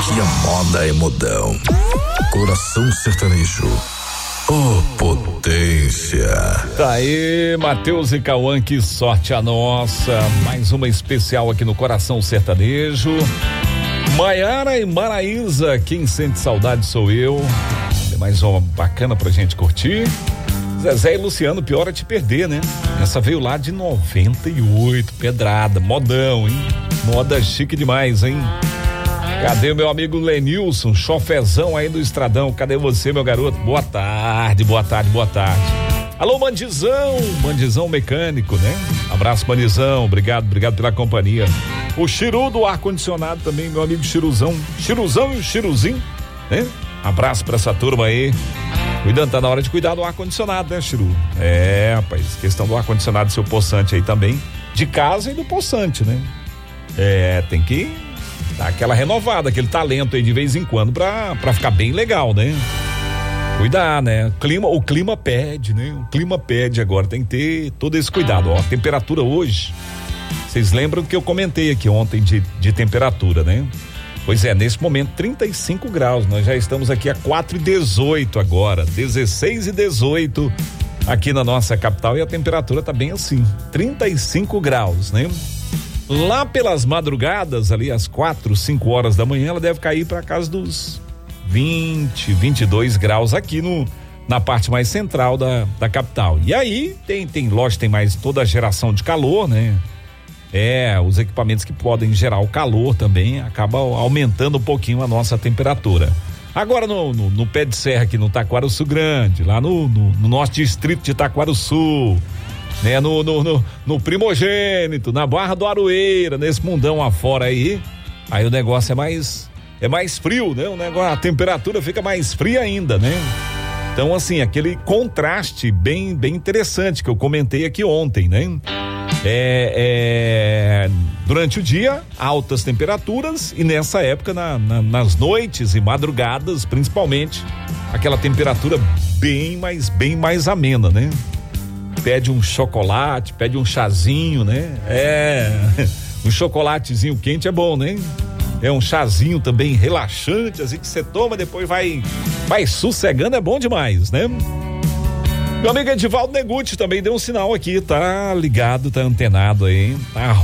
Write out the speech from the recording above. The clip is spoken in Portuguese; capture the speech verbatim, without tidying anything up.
Aqui a moda é modão. Coração sertanejo. Oh, potência. Tá aí, Matheus e Cauã, que sorte a nossa. Mais uma especial aqui no Coração Sertanejo. Maiara e Maraísa, quem sente saudade sou eu. É mais uma bacana pra gente curtir. Zezé e Luciano, pior é te perder, né? Essa veio lá de noventa e oito, pedrada, modão, hein? Moda chique demais, hein? Cadê o meu amigo Lenilson, chofezão aí do Estradão? Cadê você, meu garoto? Boa tarde, boa tarde, boa tarde. Alô, Mandizão, Mandizão mecânico, né? Abraço, Mandizão, obrigado, obrigado pela companhia. O Chiru do ar-condicionado também, meu amigo Chiruzão. Chiruzão e o Chiruzinho, né? Abraço pra essa turma aí. Cuidando, tá na hora de cuidar do ar-condicionado, né, Chiru? É, rapaz, questão do ar-condicionado, seu poçante aí também, de casa e do poçante, né? É, tem que dar aquela renovada, aquele talento aí de vez em quando pra, pra ficar bem legal, né? Cuidar, né? Clima, o clima pede, né? O clima pede agora, tem que ter todo esse cuidado. Ó, a temperatura hoje, vocês lembram que eu comentei aqui ontem de, de temperatura, né? Pois é, nesse momento trinta e cinco graus, nós já estamos aqui a quatro e dezoito agora, dezesseis e dezoito aqui na nossa capital e a temperatura tá bem assim, trinta e cinco graus, né? Lá pelas madrugadas, ali às quatro, cinco horas da manhã, ela deve cair para casa dos vinte, vinte e dois graus aqui no, na parte mais central da, da capital. E aí tem, tem loja, tem mais toda a geração de calor, né? É, os equipamentos que podem gerar o calor também acaba aumentando um pouquinho a nossa temperatura. Agora no, no, no pé de serra aqui no Taquaruçu Grande, lá no, no, no nosso distrito de Taquaruçu, né? No, no, no, no Primogênito, na Barra do Aroeira, nesse mundão afora aí, aí o negócio é mais, é mais frio, né? O negócio, a temperatura fica mais fria ainda, né? Então assim, aquele contraste bem, bem interessante que eu comentei aqui ontem, né? É, é, durante o dia, altas temperaturas e nessa época, na, na, nas noites e madrugadas, principalmente, aquela temperatura bem mais, bem mais amena, né? Pede um chocolate, pede um chazinho, né? É, um chocolatezinho quente é bom, né? É um chazinho também relaxante, assim que você toma, depois vai, vai sossegando, é bom demais, né? Meu amigo Edivaldo Neguti também deu um sinal aqui, tá ligado, tá antenado aí, tá